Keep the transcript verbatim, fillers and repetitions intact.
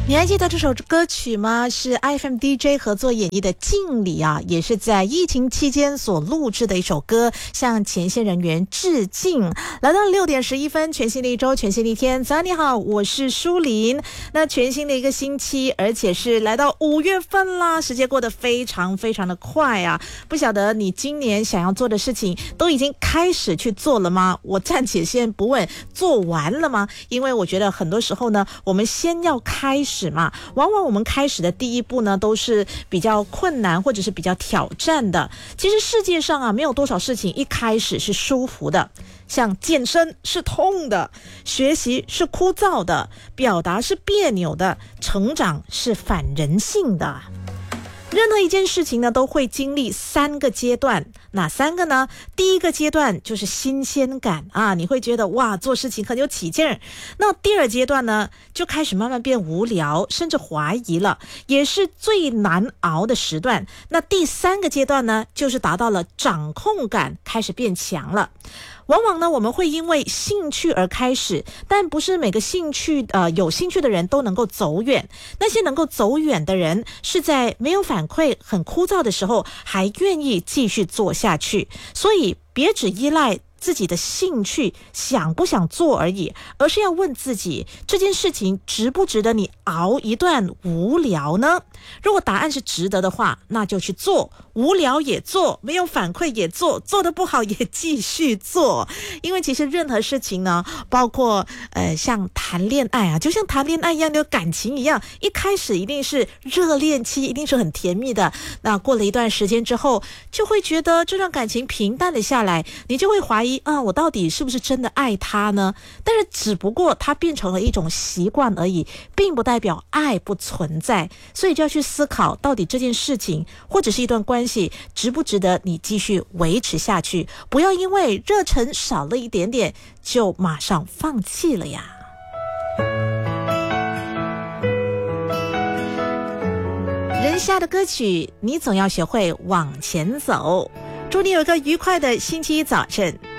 你还记得这首歌曲吗？是 I F M D J 合作演绎的《敬礼》啊，也是在疫情期间所录制的一首歌，向前线人员致敬。来到六点十一分，全新的一周，全新的一天。早上你好，我是舒琳。那全新的一个星期，而且是来到五月份啦，时间过得非常非常的快啊！不晓得你今年想要做的事情都已经开始去做了吗？我暂且先不问做完了吗？因为我觉得很多时候呢，我们先要开始嘛，往往我们开始的第一步呢都是比较困难或者是比较挑战的。其实世界上啊没有多少事情一开始是舒服的，像健身是痛的，学习是枯燥的，表达是别扭的，成长是反人性的。任何一件事情呢都会经历三个阶段，哪三个呢？第一个阶段就是新鲜感啊，你会觉得哇做事情很有起劲儿。那第二阶段呢就开始慢慢变无聊，甚至怀疑了，也是最难熬的时段。那第三个阶段呢就是达到了掌控感，开始变强了。往往呢我们会因为兴趣而开始，但不是每个兴趣呃有兴趣的人都能够走远。那些能够走远的人是在没有反馈很枯燥的时候还愿意继续做下去。所以别只依赖自己的兴趣想不想做而已，而是要问自己这件事情值不值得你熬一段无聊呢？如果答案是值得的话，那就去做，无聊也做，没有反馈也做，做得不好也继续做。因为其实任何事情呢，包括呃像谈恋爱啊，就像谈恋爱一样，有感情一样，一开始一定是热恋期，一定是很甜蜜的。那过了一段时间之后，就会觉得这段感情平淡了下来，你就会怀疑啊，我到底是不是真的爱他呢？但是只不过它变成了一种习惯而已，并不代表爱不存在。所以就要去思考，到底这件事情或者是一段关系值不值得你继续维持下去，不要因为热忱少了一点点就马上放弃了呀。人夏的歌曲，你总要学会往前走。祝你有一个愉快的星期一早晨。